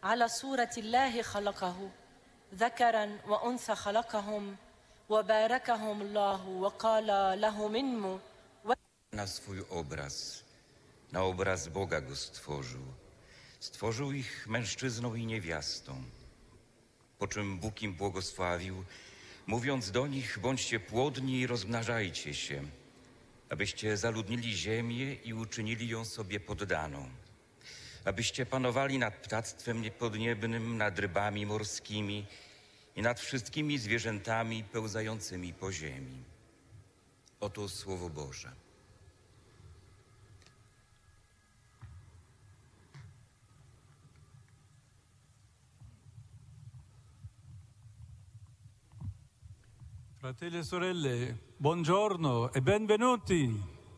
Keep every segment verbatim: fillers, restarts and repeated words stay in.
على صورة الله خلقه ذكرا وأنثى خلقهم وباركهم الله وقال لهم انموا. Na swój obraz, na obraz Boga go stworzył. Stworzył ich mężczyzną i niewiastą. Po czym Bóg im błogosławił, mówiąc do nich: bądźcie płodni i rozmnażajcie się, abyście zaludnili ziemię i uczynili ją sobie poddaną, abyście panowali nad ptactwem podniebnym, nad rybami morskimi i nad wszystkimi zwierzętami pełzającymi po ziemi. Oto Słowo Boże. Fratelli e sorelle, buongiorno e benvenuti!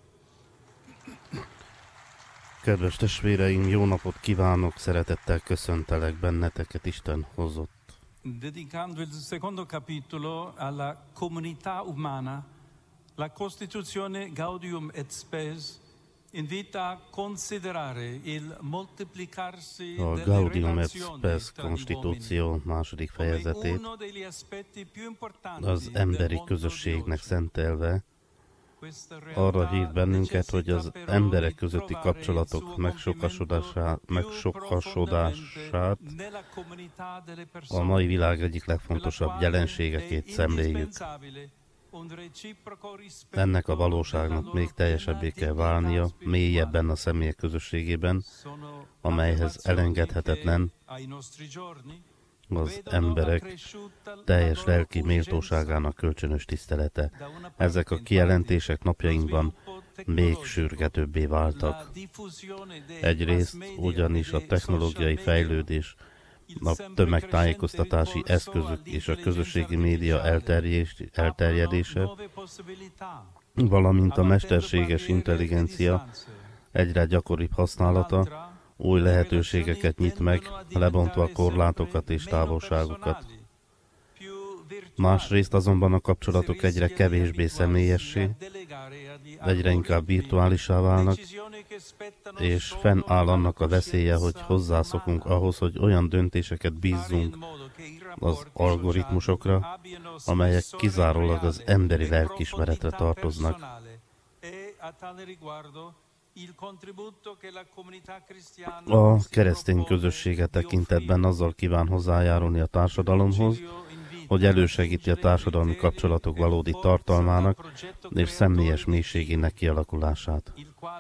Kedves testvéreim, jó napot kívánok, szeretettel köszöntelek benneteket, Isten hozott. Dedicando il secondo capitolo alla comunità umana, la Costituzione Gaudium et Spes invita a considerare il moltiplicarsi A delle Gaudium et relazioni Spes tra gli konstitúció uomini második come fejezetét uno degli aspetti più importanti az del emberi mondo di közösségnek oggi. szentelve Questa arra realtà hív bennünket, hogy az necessita emberek però közötti di trovare kapcsolatok il suo megsokasodását, compimento megsokasodását più nella comunità delle a persone, mai világ egyik per la legfontosabb quale jelenségeként è szemléljük. indispensabile un reciproco rispetto Ennek a della valóságnak loro még teljesebbé kell piena válnia, dignità mélyebben a személyek közösségében, spirituale. amelyhez Sono elengedhetetlen ai nostri giorni az vedono emberek accresciuta la teljes loro lelki urgenza. méltóságának kölcsönös tisztelete. Da una parte, Ezek a infatti, kijelentések lo napjainkban sviluppo még tecnologico, sürgetőbbé váltak. la diffusione dei Egyrészt mass media ugyanis e a dei technológiai social media, fejlődés, il a sempre tömegtájékoztatási crescente ricorso eszközök és a all'intelligenza közösségi média artificiale elterjés, aprono elterjedése, nuove possibilità, valamint a abbattendo mesterséges barriere e intelligencia distanze. egyre gyakoribb használata Dall'altra, új le lehetőségeket relazioni nyit meg, tendono a lebontva a diventare korlátokat sempre és meno távolságokat. personali, più virtuali. Másrészt azonban a kapcsolatok Si egyre rischia di kevésbé abituarsi személyessé, a delegare agli egyre inkább algoritmi virtuálisá válnak, decisioni che spettano és solo fennáll alla annak a veszélye, hogy coscienza hozzászokunk umana. ahhoz, hogy olyan döntéseket Fare in bízzunk modo che i az rapporti algoritmusokra, sociali abbiano amelyek spessore kizárólag az reale emberi e lelkiismeretre profondità tartoznak. personale. E a tale riguardo il contributo che la comunità cristiana A si keresztény propone közössége di tekintetben azzal kíván hozzájárulni a társadalomhoz, offrire hogy elősegíti a társadalmi kapcsolatok valódi tartalmának és személyes mélységének kialakulását.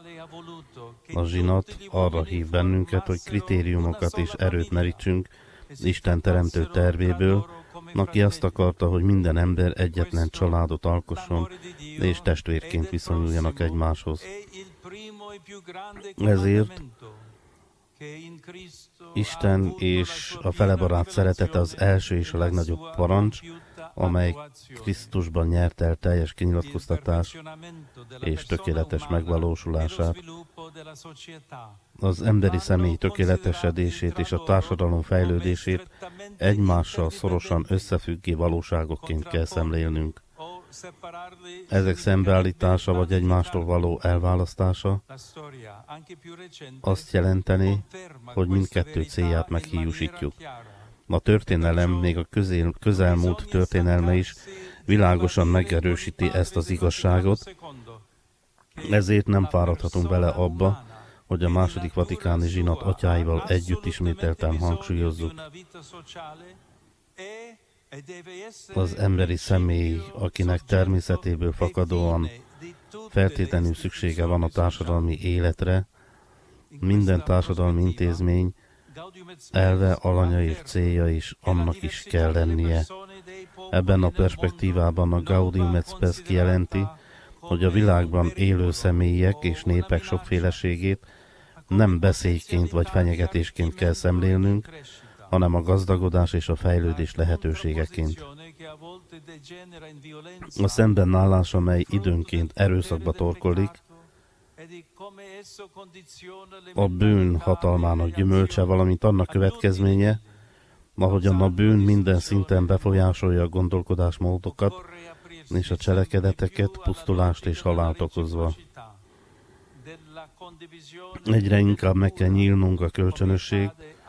A zsinat arra hív bennünket, hogy kritériumokat és erőt merítsünk Isten teremtő tervéből, aki azt akarta, hogy minden ember egyetlen családot alkosson, és testvérként viszonyuljanak egymáshoz. Ezért Isten és a felebarát szeretete az első és a legnagyobb parancs, amely Krisztusban nyert el teljes kinyilatkoztatás és tökéletes megvalósulását. Az emberi személy tökéletesedését és a társadalom fejlődését egymással szorosan összefüggő valóságokként kell szemlélnünk. Ezek szembeállítása vagy egymástól való elválasztása azt jelenteni, hogy mindkettő célját meghiúsítjuk. A történelem, még a közel, közelmúlt történelme is világosan megerősíti ezt az igazságot, ezért nem fáradhatunk bele abba, hogy a második vatikáni zsinat atyáival együtt ismételten hangsúlyozzuk. Az emberi személy, akinek természetéből fakadóan feltétlenül szüksége van a társadalmi életre, minden társadalmi intézmény elve, alanya és célja is annak is kell lennie. Ebben a perspektívában a Gaudium et Spes kijelenti, hogy a világban élő személyek és népek sokféleségét nem beszédként vagy fenyegetésként kell szemlélnünk, hanem a gazdagodás és a fejlődés lehetőségeként. A szembenállás, amely időnként erőszakba torkollik, a bűn hatalmának gyümölcse, valamint annak következménye, ahogyan a bűn minden szinten befolyásolja a gondolkodásmódokat és a cselekedeteket, pusztulást és halált okozva. Egyre inkább meg kell nyílnunk a kölcsönösség